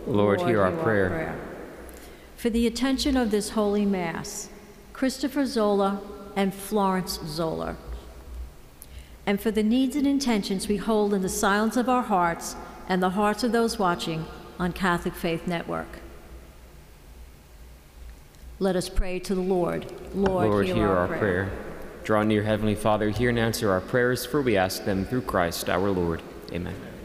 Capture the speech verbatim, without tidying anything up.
Lord, hear our prayer. For the attention of this holy Mass, Christopher Zola and Florence Zola. And for the needs and intentions we hold in the silence of our hearts and the hearts of those watching on Catholic Faith Network. Let us pray to the Lord. Lord, Lord, hear, hear our, our prayer. prayer. Draw near, Heavenly Father, hear and answer our prayers, for we ask them through Christ our Lord. Amen.